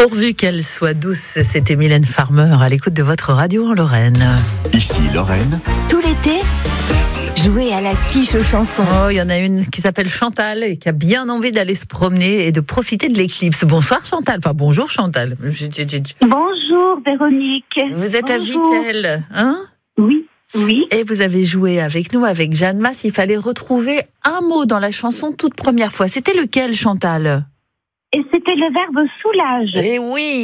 Pourvu qu'elle soit douce, c'était Mylène Farmer à l'écoute de votre radio en Lorraine. Ici Lorraine. Tout l'été, jouez à la quiche aux chansons. Oh, il y en a une qui s'appelle Chantal et qui a bien envie d'aller se promener et de profiter de l'éclipse. Bonsoir Chantal, enfin bonjour Chantal. Bonjour Véronique. Vous êtes Bonjour. à Vittel, hein ? Oui. Et vous avez joué avec nous, avec Jeanne Masse. Il fallait retrouver un mot dans la chanson toute première fois. C'était lequel Chantal ? Et c'était le verbe soulage. Eh oui,